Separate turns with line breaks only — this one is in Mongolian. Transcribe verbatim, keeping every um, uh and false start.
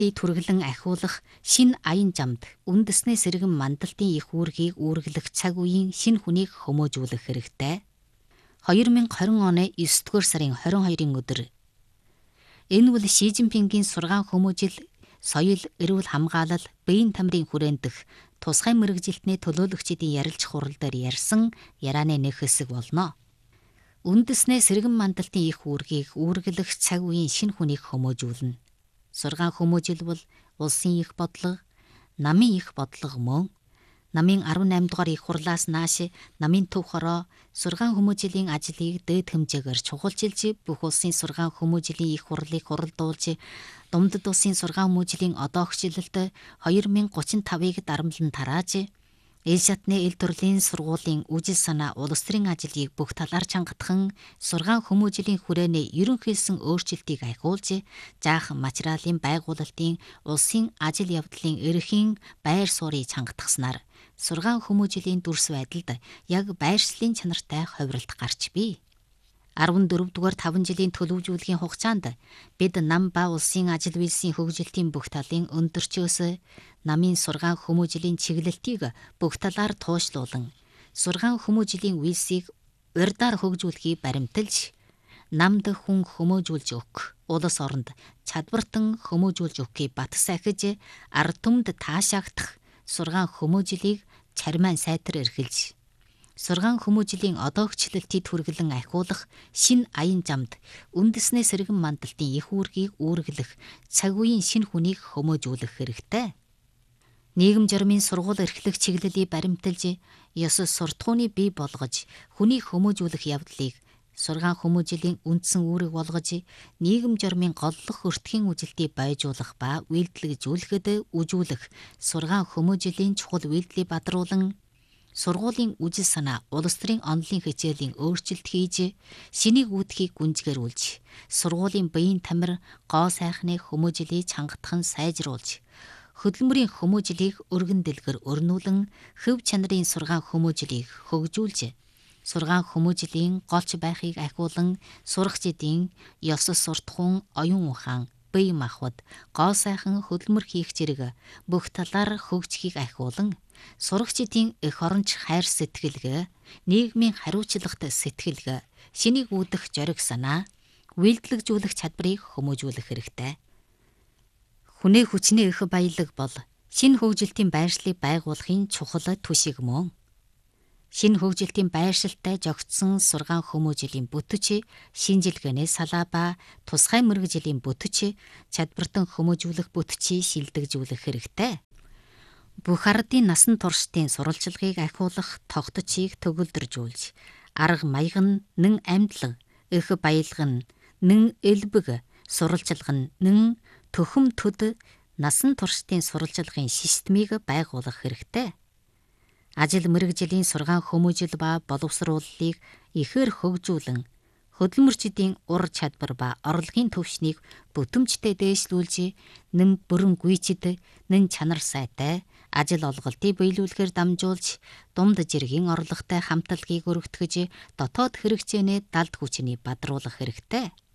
чиглэлтийг түргэлэн ахиулах шинэ аян замд үндэснээ сэргэн мандалтын их үүргийг үүргэлэх цаг үеийн шинэ хүнийг хүмүүжүүлэх хэрэгтэй. хоёр мянга хорин оны есдүгээр сарын хорин хоёрын өдөр. Энэ бол Ши Жинпингийн сургаан хүмүүжил, соёл, эрүүл хамгаалал, биеийн тамирын хүрээнд дэх тусгай мэргэжилтний төлөөлөгчдийн ярилж хурал дээр ярьсан ярианы нэг хэсэг болно. Үндэснээ сэргэн мандалтын их үүргийг үүргэлэх цаг үеийн шинэ хүнийг хүмүүжүүлнэ. Сургаан хүмүүжил бол улсын их бодлого, намын их бодлого мөн намын арван найм дугаар их хурлаас нааш намын төв хороо сургаан хүмүүжлийн ажлыг дээд хэмжээгээр чухалчилж бүх улсын сургаан хүмүүжлийн их хурлыг хуралдуулж Думдад улсын сургаан хүмүүжлийн одоогчлолт хоёр мянга гучин тавыг дарамтлан тарааж ил шатны ил төрлийн сургуулийн үжил санаа улс төрийн ажлыг бүх талаар чангатхан сургаан хүмүүжлийн хүрээний ерөнхийлсөн өөрчлөлтийг ахиулж жаахан материалын байгуулалтын улсын ажил явдлын эрхийн байр суурийг чангатгаснаар сургаан хүмүүжлийн дүрс байдалд яг байршлын чанартай ховролт гарч бий. арван дөрөвдүгээр таван жилийн төлөвлөжүүлгийн хугацаанд бид нам ба улсын ажил үйлсийн хөгжилтийн бүх талын өндөрчөөс намын сургаан хүмүүжлийн чиглэлтийг бүх талаар туушлуулан сургаан хүмүүжлийн үйлсийг урьдаар хөгжүүлэхийг баримталж намд хүн хүмүүжүүлж өгөх, улс оронд чадвартан хүмүүжүүлж өгөхийг бат сахиж ард түмэнд таашаагдах сургаан хүмүүжлийг чармайн сайтар эрхэлж сургаан хүмүүжлийн одоогчлолтыг түргэлэн ахиулах шинэ аян замд үндэснээ сэргэн мандалтын их үүргийг үүргэлэх цаг үеийн шинэ хүнийг хүмүүжүүлэх хэрэгтэй. Нийгэм журмын сургууль эрхлэх чиглэлийг баримталж, ёс суртахууны бий болгож, хүнийг хүмүүжүүлэх явдлыг сургаан хүмүүжлийн үндсэн үүрэг болгож, нийгэм журмын голлох өртгийн үжилтийг байжуулах ба үйлдэлжүүлэхэд үжүүлэх сургаан хүмүүжлийн чухал үйлдэлийг бадруулан сургуулийн үжил санаа улс төрийн онлын хичээлийн өөрчлөлт хийж, шинийг үүдхийг гүнзгийрүүлж, сургуулийн биеийн тамир, гоо сайхныг хүмүүжлийг чангатхан сайжруулж, хөдөлмөрийн хүмүүжлийг өргөн дэлгэр өрнүүлэн хөв чанарын сургаан хүмүүжлийг хөгжүүлж, сургаан хүмүүжлийн голч байхыг ахиулан сурагчдын ёс суртахуун, оюун ухаан, бие махбод, гоо сайхан хөдөлмөр хийх зэрэг бүх талаар хөгжихийг ахиулан сурагчдын эх оронч хайр сэтгэлгээ, нийгмийн хариуцлагатай сэтгэлгээ, шинийг үүдэх зориг санаа, үйлдэлжүүлэх чадварыг хүмүүжүүлэх хэрэгтэй. Хүнээ хүчний эх баялаг бол шинэ хөгжилтийн байршлыг байгуулахын чухал түшиг мөн. Шинэ хөгжилтийн байршилтай жогтсон сургаан хүмүүжлийн бүтэж, шинжилгээний салаа ба тусгай мэргэжлийн бүтэж, чадвартан хүмүүжүүлэх бүтчийг шилдэгжүүлэх хэрэгтэй. Бүх ардын насан туршдын сурвалжлагыг ахиулах тогтцыг төгөлдржүүлж, арга маяг нь нэн амьдлаг, эх баялаг нь нэн элбэг, сурвалжлага нь нэн төхөм төд насан туршдын сурвалжлагын системийг байгуулах хэрэгтэй. Ажил мэргэжлийн сургаан хүмүүжил ба боловсруулалтыг ихээр хөгжүүлэн, хөдөлмөрчдийн ур чадвар ба орлогын түвшнийг бүтэмжтэй дээшлүүлж, нэн бүрэн гүйцэд, нэн чанар сайтай ажил олголтыг биелүүлэхээр дамжуулж, думд жиргийн орлоготой хамтлагийг өргөтгөж, дотоод хэрэгцээний далд хүчний бадруулах хэрэгтэй.